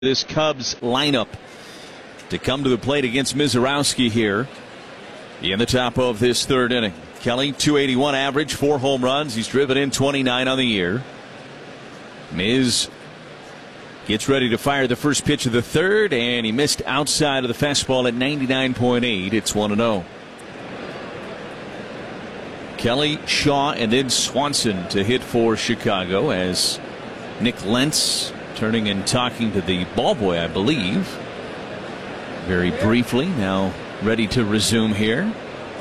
This Cubs lineup to come to the plate against Misiorowski here in the top of this third inning. Kelly, 281 average, 4 home runs. He's driven in 29 on the year. Miz gets ready to fire the first pitch of the third, and he missed outside of the fastball at 99.8. It's 1-0. Kelly, Shaw, and then Swanson to hit for Chicago as Nick Lentz turning and talking to the ball boy, I believe, very briefly. Now ready to resume here.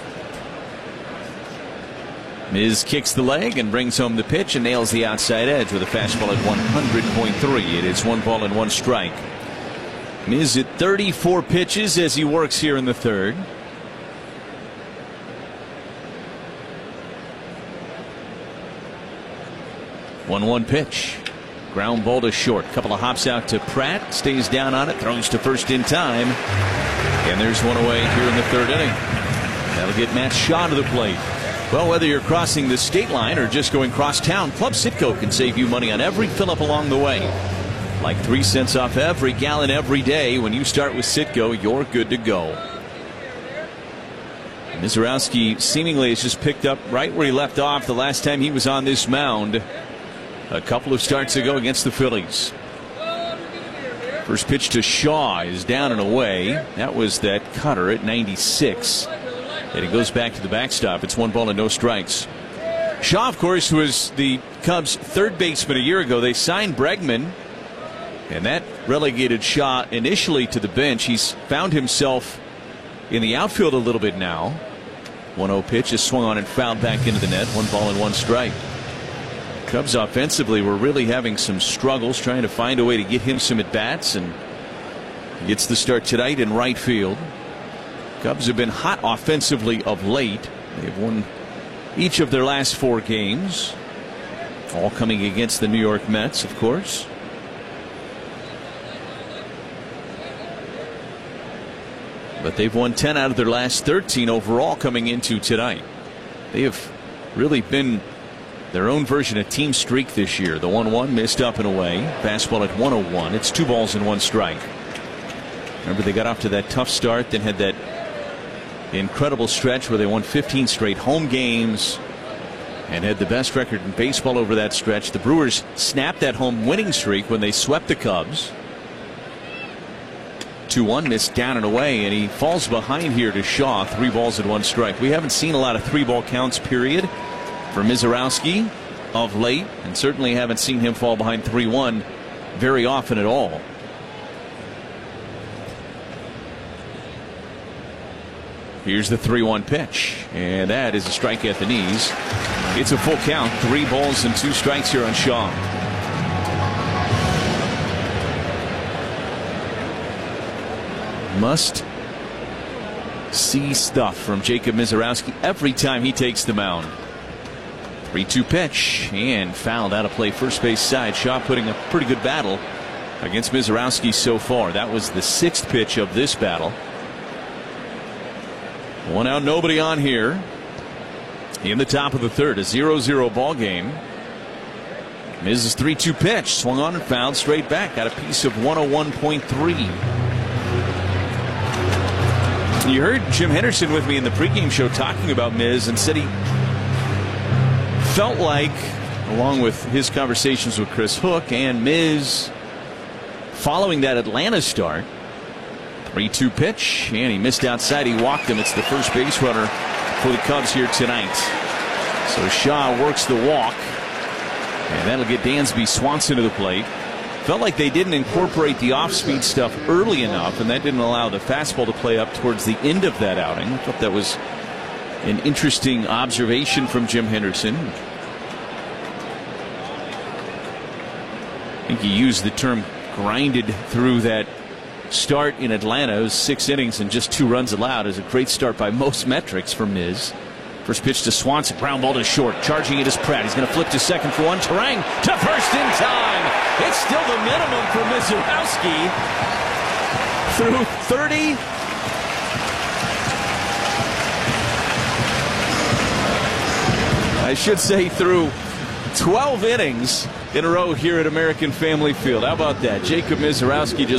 Miz kicks the leg and brings home the pitch and nails the outside edge with a fastball at 100.3. It is 1 ball and 1 strike. Miz at 34 pitches as he works here in the third. One pitch. Ground ball to short. Couple of hops out to Pratt. Stays down on it. Throws to first in time. And there's one away here in the third inning. That'll get Matt Shaw to the plate. Well, whether you're crossing the state line or just going cross town, Club Citgo can save you money on every fill up along the way. Like 3 cents off every gallon every day. When you start with Citgo, you're good to go. Misiorowski seemingly has just picked up right where he left off the last time he was on this mound a couple of starts ago against the Phillies. First pitch to Shaw is down and away. That was that cutter at 96. And it goes back to the backstop. It's 1 ball and no strikes. Shaw, of course, was the Cubs' third baseman a year ago. They signed Bregman, and that relegated Shaw initially to the bench. He's found himself in the outfield a little bit now. 1-0 pitch is swung on and fouled back into the net. 1 ball and 1 strike. Cubs offensively were really having some struggles trying to find a way to get him some at bats, and he gets the start tonight in right field. Cubs have been hot offensively of late. They've won each of their last 4 games, all coming against the New York Mets, of course. But they've won 10 out of their last 13 overall coming into tonight. They have really been their own version of team streak this year. The 1-1 missed up and away. Fastball at 101. It's 2 balls and 1 strike. Remember, they got off to that tough start, then had that incredible stretch where they won 15 straight home games and had the best record in baseball over that stretch. The Brewers snapped that home winning streak when they swept the Cubs. 2-1 missed down and away, and he falls behind here to Shaw. 3 balls and 1 strike. We haven't seen a lot of 3-ball counts, period, for Misiorowski of late, and certainly haven't seen him fall behind 3-1 very often at all. Here's the 3-1 pitch, and that is a strike at the knees. It's a full count. 3 balls and 2 strikes here on Shaw. Must see stuff from Jacob Misiorowski every time he takes the mound. 3-2 pitch and fouled out of play first base side. Shaw putting a pretty good battle against Misiorowski so far. That was the 6th pitch of this battle. 1 out, nobody on here in the top of the third. A 0-0 ball game. Miz's 3-2 pitch swung on and fouled straight back. Got a piece of 101.3. You heard Jim Henderson with me in the pregame show talking about Miz, and said he felt like, along with his conversations with Chris Hook and Miz following that Atlanta start, 3-2 pitch, and he missed outside. He walked him. It's the first base runner for the Cubs here tonight. So Shaw works the walk, and that'll get Dansby Swanson to the plate. Felt like they didn't incorporate the off-speed stuff early enough, and that didn't allow the fastball to play up towards the end of that outing. I thought that was an interesting observation from Jim Henderson. I think he used the term grinded through that start in Atlanta. It was 6 innings and just 2 runs allowed. It was a great start by most metrics for Miz. First pitch to Swanson. Ground ball to short. Charging it is Pratt. He's going to flip to second for 1. Turang to first in time. It's still the minimum for Misiorowski. Through 30. I should say through 12 innings in a row here at American Family Field. How about that? Jacob Misiorowski just